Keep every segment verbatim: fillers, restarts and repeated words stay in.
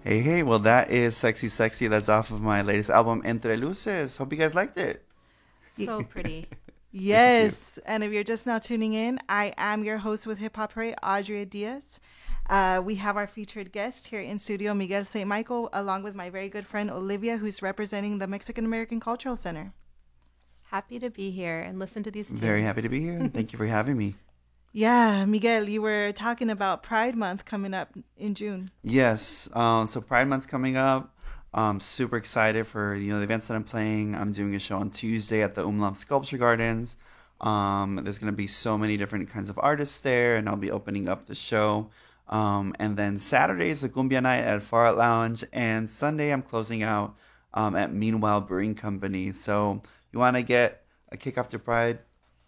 Hey, hey, well, that is Sexy Sexy. That's off of my latest album, Entre Luces. Hope you guys liked it. So pretty. Thank you. Yes, and if you're just now tuning in, I am your host with Hip Hop Hooray, Audrey Diaz. Uh, we have our featured guest here in studio, Miguel Saint Michael, along with my very good friend Olivia, who's representing the Mexican American Cultural Center. Happy to be here and listen to these Very tunes. happy to be here, and thank you for having me. Yeah, Miguel, you were talking about Pride Month coming up in June. Yes, um, so Pride Month's coming up. I'm super excited for you know the events that I'm playing. I'm doing a show on Tuesday at the Umlauf Sculpture Gardens. Um, there's gonna be so many different kinds of artists there, and I'll be opening up the show. Um, and then Saturday is the Cumbia night at Far Out Lounge, and Sunday I'm closing out um, at Meanwhile Brewing Company. So you want to get a kick after Pride?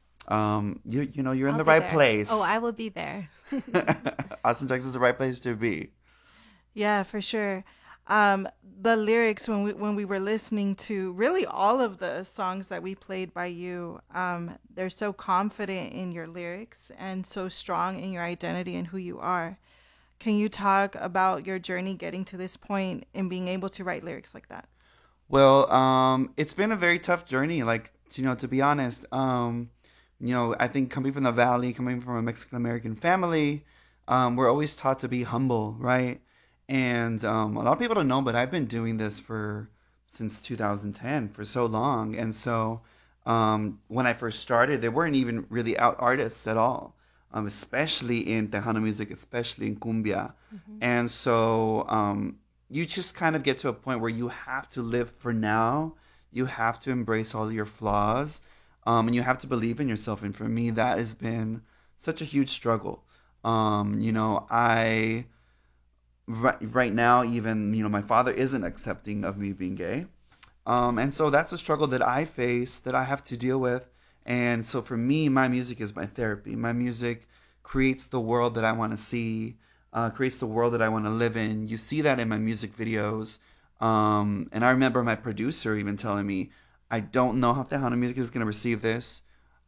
Um, you you know you're in I'll the be right there. Oh, place. I will be there. Austin, Texas is the right place to be. Yeah, for sure. Um, the lyrics when we when we were listening to really all of the songs that we played by you, um, they're so confident in your lyrics and so strong in your identity and who you are. Can you talk about your journey getting to this point and being able to write lyrics like that? Well, um, it's been a very tough journey. Like, you know, to be honest, um, you know, I think coming from the Valley, coming from a Mexican American family, um, we're always taught to be humble, right? And um, a lot of people don't know, but I've been doing this for since two thousand ten for so long. And so um, when I first started, there weren't even really out artists at all, um, especially in Tejano music, especially in cumbia. Hmm. And so um, you just kind of get to a point where you have to live for now. You have to embrace all your flaws, um, and you have to believe in yourself. And for me, that has been such a huge struggle. Um, you know, I right, right now, even you know, my father isn't accepting of me being gay, um, and so that's a struggle that I face that I have to deal with. And so for me, my music is my therapy. My music creates the world that I want to see, uh, creates the world that I want to live in. You see that in my music videos. Um, and I remember my producer even telling me, I don't know how Tejano music is going to receive this.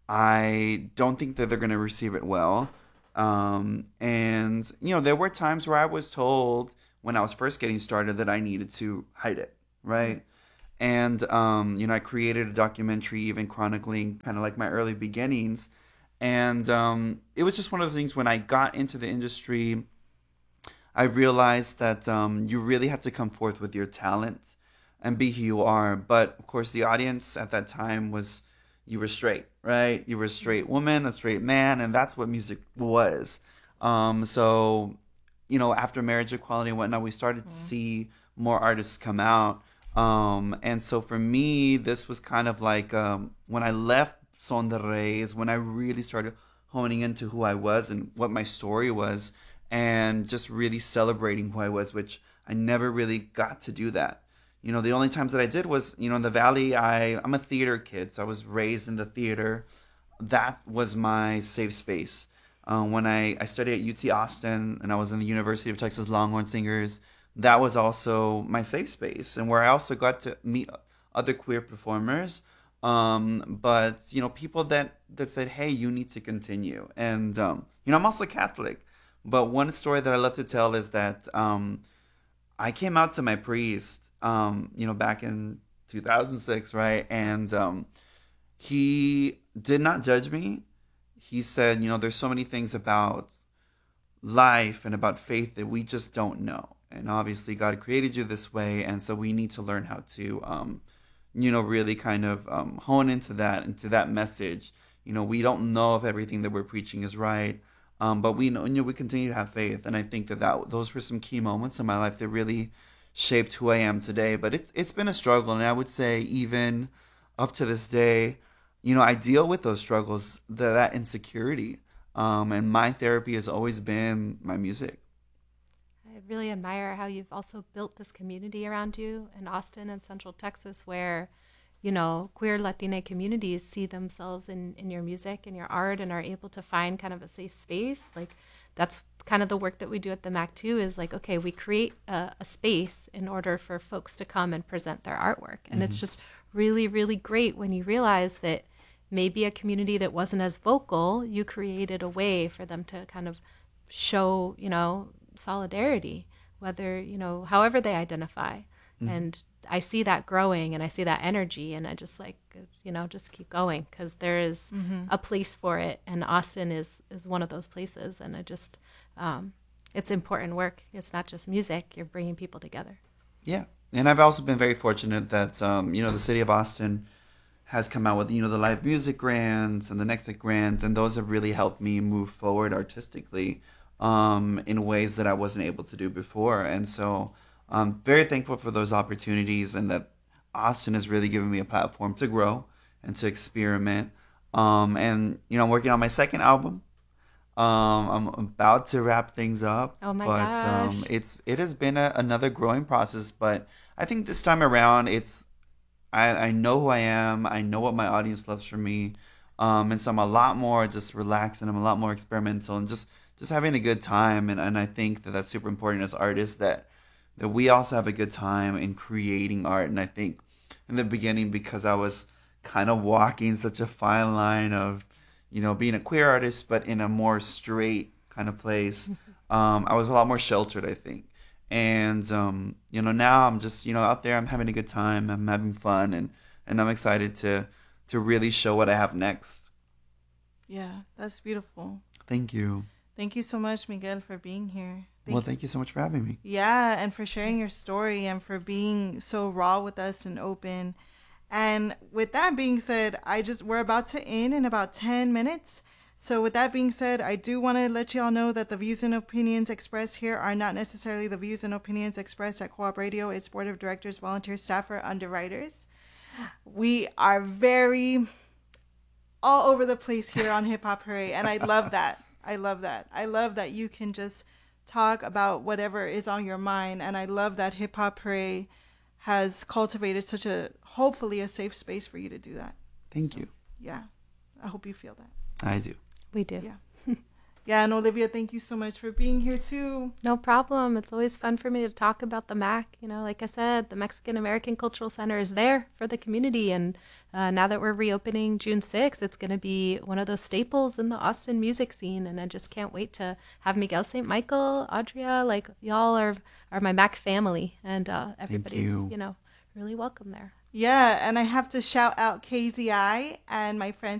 I don't think that they're going to receive it well. Um, and, you know, there were times where I was told when I was first getting started that I needed to hide it, right? And um, you know, I created a documentary even chronicling kind of like my early beginnings. And um, it was just one of the things when I got into the industry, I realized that um, you really have to come forth with your talent and be who you are. But of course, the audience at that time was you were straight, right? You were a straight woman, a straight man, and that's what music was. Um, so, you know, after marriage equality and whatnot, we started to Mm. see more artists come out. Um, and so for me, this was kind of like um, when I left Son de Reyes, when I really started honing into who I was and what my story was, and just really celebrating who I was, which I never really got to do that. You know, the only times that I did was, you know, in the Valley, I, I'm a theater kid, so I was raised in the theater. That was my safe space. Um, when I, I studied at U T Austin and I was in the University of Texas Longhorn Singers, that was also my safe space and where I also got to meet other queer performers. Um, but, you know, people that, that said, hey, you need to continue. And, um, you know, I'm also Catholic. But one story that I love to tell is that um, I came out to my priest, um, you know, back in two thousand six, right? And um, he did not judge me. He said, you know, there's so many things about life and about faith that we just don't know. And obviously, God created you this way. And so we need to learn how to, um, you know, really kind of um, hone into that, into that message. You know, we don't know if everything that we're preaching is right. Um, but we know, you know, we continue to have faith. And I think that, that those were some key moments in my life that really shaped who I am today. But it's, it's been a struggle. And I would say, even up to this day, you know, I deal with those struggles, the, that insecurity. Um, and my therapy has always been my music. I really admire how you've also built this community around you in Austin and Central Texas where, you know, queer Latina communities see themselves in, in your music and your art and are able to find kind of a safe space. Like that's kind of the work that we do at the Mac too is like, okay, we create a, a space in order for folks to come and present their artwork. And Mm-hmm. it's just really, really great when you realize that maybe a community that wasn't as vocal, you created a way for them to kind of show, you know, solidarity whether, you know, however they identify. Mm-hmm. And I see that growing and I see that energy, and I just like, you know, just keep going, because there is mm-hmm. a place for it. And Austin is, is one of those places. And I just, um, it's important work. It's not just music. You're bringing people together. Yeah. And I've also been very fortunate that, um, you know, the city of Austin has come out with, you know, the live music grants and the Next Tech grants, and those have really helped me move forward artistically um, in ways that I wasn't able to do before. And so I'm very thankful for those opportunities, and that Austin has really given me a platform to grow and to experiment. Um, and, you know, I'm working on my second album. Um, I'm about to wrap things up. Oh my but, gosh. Um, it's, it has been a, another growing process, but I think this time around it's, I, I know who I am. I know what my audience loves from me. Um, and so I'm a lot more just relaxed, and I'm a lot more experimental, and just, just having a good time. And, and I think that that's super important as artists, that, that we also have a good time in creating art. And I think in the beginning, because I was kind of walking such a fine line of, you know, being a queer artist, but in a more straight kind of place, um, I was a lot more sheltered, I think. And, um, you know, now I'm just, you know, out there, I'm having a good time, I'm having fun, and, and I'm excited to, to really show what I have next. Yeah, that's beautiful. Thank you. Thank you so much, Miguel, for being here. Thank well, thank you so much for having me. Yeah, and for sharing your story, and for being so raw with us and open. And with that being said, I just, we're about to end in about ten minutes. So with that being said, I do want to let you all know that the views and opinions expressed here are not necessarily the views and opinions expressed at Co-op Radio, its board of directors, volunteers, staff, or underwriters. We are very all over the place here on Hip Hop Hooray, and I love that. I love that. I love that you can just talk about whatever is on your mind, and I love that Hip Hop Hooray has cultivated such a, hopefully, a safe space for you to do that. Thank you. Yeah, I hope you feel that. I do. We do. Yeah. Yeah, and Olivia, thank you so much for being here too. No problem. It's always fun for me to talk about the M A C. You know, like I said, the Mexican American Cultural Center is there for the community. And uh, now that we're reopening June sixth, it's going to be one of those staples in the Austin music scene. And I just can't wait to have Miguel Saint Michael, Audria, like y'all are, are my M A C family. And uh, everybody's, you. you know, really welcome there. Yeah, and I have to shout out K Z I and my friend